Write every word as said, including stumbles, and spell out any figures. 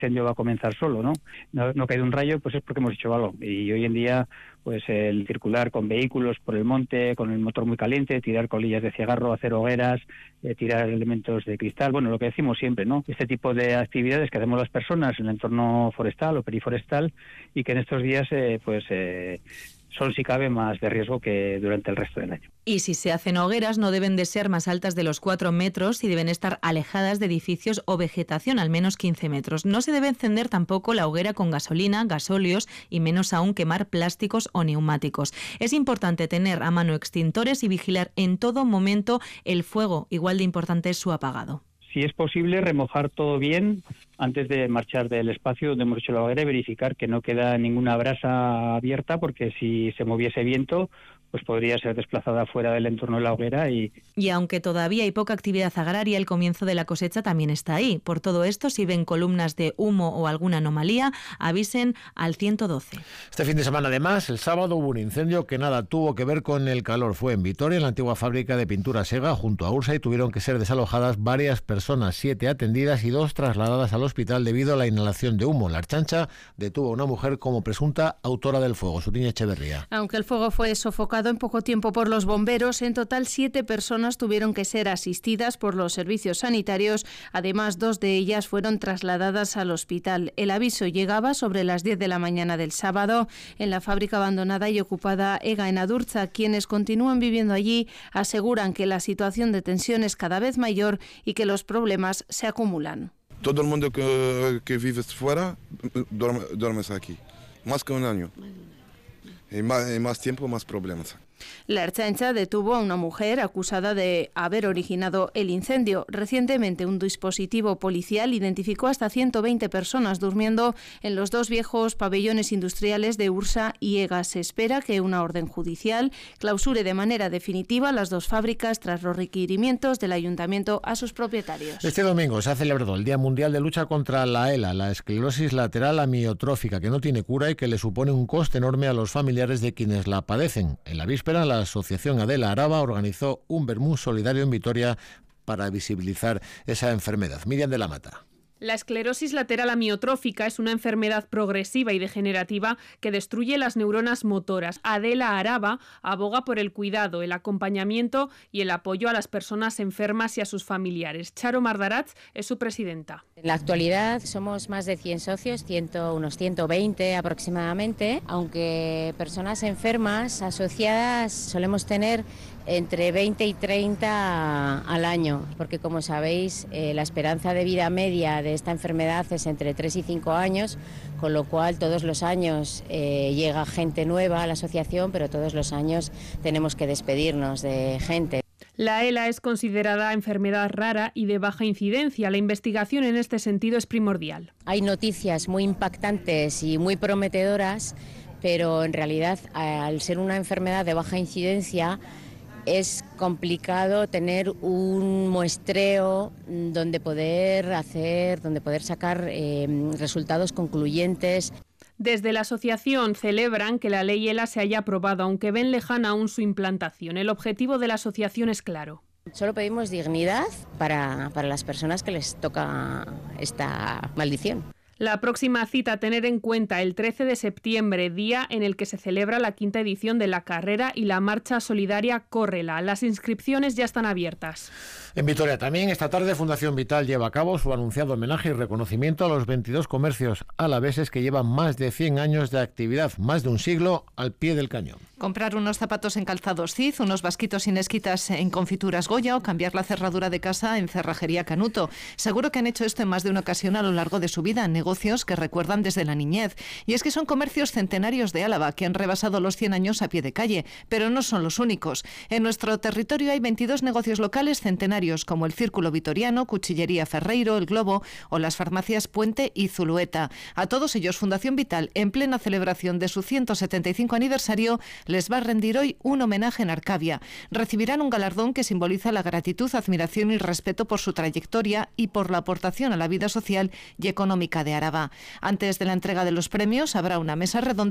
incendio va a comenzar solo, ¿no? No, no cae un rayo, pues es porque hemos hecho algo. Y hoy en día, pues el circular con vehículos por el monte, con el motor muy caliente, tirar colillas de cigarro, hacer hogueras, eh, tirar elementos de cristal, bueno, lo que decimos siempre, ¿no? Este tipo de actividades que hacemos las personas en el entorno forestal o periforestal y que en estos días, eh, pues... Eh, son, si cabe, más de riesgo que durante el resto del año. Y si se hacen hogueras, no deben de ser más altas de los cuatro metros y deben estar alejadas de edificios o vegetación, al menos quince metros. No se debe encender tampoco la hoguera con gasolina, gasóleos y menos aún quemar plásticos o neumáticos. Es importante tener a mano extintores y vigilar en todo momento el fuego. Igual de importante es su apagado. Si es posible, remojar todo bien antes de marchar del espacio donde hemos hecho la hoguera y verificar que no queda ninguna brasa abierta, porque si se moviese viento, pues podría ser desplazada fuera del entorno de la hoguera. Y... y aunque todavía hay poca actividad agraria, el comienzo de la cosecha también está ahí. Por todo esto, si ven columnas de humo o alguna anomalía, avisen al ciento doce. Este fin de semana, además, el sábado hubo un incendio que nada tuvo que ver con el calor. Fue en Vitoria, en la antigua fábrica de pintura Sega, junto a Ursa, y tuvieron que ser desalojadas varias personas, siete atendidas y dos trasladadas al hospital debido a la inhalación de humo. La Ertzaintza detuvo a una mujer como presunta autora del fuego, Sutiña Echeverría. Aunque el fuego fue sofocado en poco tiempo por los bomberos, en total siete personas tuvieron que ser asistidas por los servicios sanitarios. Además, dos de ellas fueron trasladadas al hospital. El aviso llegaba sobre las diez de la mañana del sábado en la fábrica abandonada y ocupada Ega en Adurza. Quienes continúan viviendo allí aseguran que la situación de tensión es cada vez mayor y que los problemas se acumulan. Todo el mundo que, que vive fuera duerme, duerme aquí, más que un año. Y más, y más tiempo, más problemas. La Ertzaintza detuvo a una mujer acusada de haber originado el incendio. Recientemente, un dispositivo policial identificó hasta ciento veinte personas durmiendo en los dos viejos pabellones industriales de Ursa y Ega. Se espera que una orden judicial clausure de manera definitiva las dos fábricas tras los requerimientos del ayuntamiento a sus propietarios. Este domingo se ha celebrado el Día Mundial de Lucha contra la ELA, la esclerosis lateral amiotrófica, que no tiene cura y que le supone un coste enorme a los familiares de quienes la padecen. En la víspera, la Asociación Adela Araba organizó un vermú solidario en Vitoria para visibilizar esa enfermedad. Miriam de la Mata. La esclerosis lateral amiotrófica es una enfermedad progresiva y degenerativa que destruye las neuronas motoras. Adela Araba aboga por el cuidado, el acompañamiento y el apoyo a las personas enfermas y a sus familiares. Charo Mardaratz es su presidenta. En la actualidad somos más de cien socios, cien, unos ciento veinte aproximadamente, aunque personas enfermas asociadas solemos tener entre veinte y treinta al año, porque como sabéis eh, la esperanza de vida media de esta enfermedad es entre tres y cinco años, con lo cual todos los años eh, llega gente nueva a la asociación, pero todos los años tenemos que despedirnos de gente. La ELA es considerada enfermedad rara y de baja incidencia. La investigación en este sentido es primordial. Hay noticias muy impactantes y muy prometedoras, pero en realidad al ser una enfermedad de baja incidencia es complicado tener un muestreo donde poder hacer, donde poder sacar eh, resultados concluyentes. Desde la asociación celebran que la ley ELA se haya aprobado, aunque ven lejana aún su implantación. El objetivo de la asociación es claro. Solo pedimos dignidad para, para las personas que les toca esta maldición. La próxima cita a tener en cuenta el trece de septiembre, día en el que se celebra la quinta edición de la carrera y la marcha solidaria Córrela. Las inscripciones ya están abiertas. En Vitoria también, esta tarde Fundación Vital lleva a cabo su anunciado homenaje y reconocimiento a los veintidós comercios alaveses que llevan más de cien años de actividad, más de un siglo al pie del cañón. Comprar unos zapatos en Calzados Cid, unos vasquitos sin esquitas en Confituras Goya o cambiar la cerradura de casa en Cerrajería Canuto. Seguro que han hecho esto en más de una ocasión a lo largo de su vida, negocios que recuerdan desde la niñez. Y es que son comercios centenarios de Álava que han rebasado los cien años a pie de calle, pero no son los únicos. En nuestro territorio hay veintidós negocios locales centenarios como el Círculo Vitoriano, Cuchillería Ferreiro, El Globo o las farmacias Puente y Zulueta. A todos ellos Fundación Vital, en plena celebración de su ciento setenta y cinco aniversario, les va a rendir hoy un homenaje en Arcavia. Recibirán un galardón que simboliza la gratitud, admiración y respeto por su trayectoria y por la aportación a la vida social y económica de Araba. Antes de la entrega de los premios habrá una mesa redonda